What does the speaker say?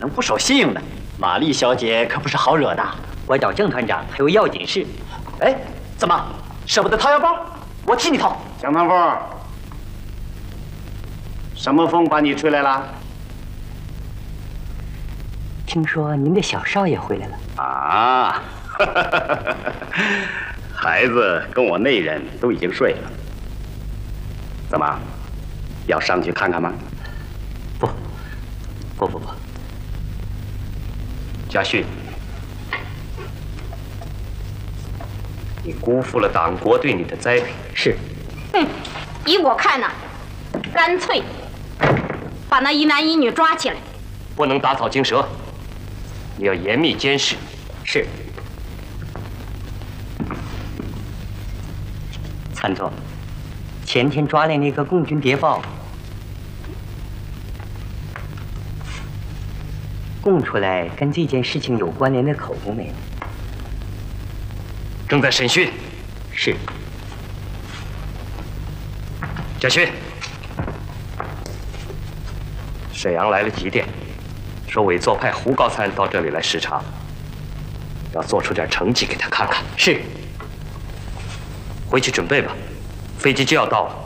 能不守信用呢？玛丽小姐可不是好惹的。 我找郑团长还有要紧事。 哎，怎么舍不得掏腰包？我替你掏。 蒋唐风，什么风把你吹来了？ 听说您的小少爷回来了啊，孩子跟我内人都已经睡了。怎么，要上去看看吗？ 不。 家训，你辜负了党国对你的栽培。 是。 依我看呐，干脆把那一男一女抓起来。 不能打草惊蛇，你要严密监视。 是。参总，前天抓来那个共军谍报，供出来跟这件事情有关联的口供没有？ 正在审讯。 是。 家训，沈阳来了急电，说伪作派胡高参到这里来视察，要做出点成绩给他看看。 是。 回去准备吧，飞机就要到了。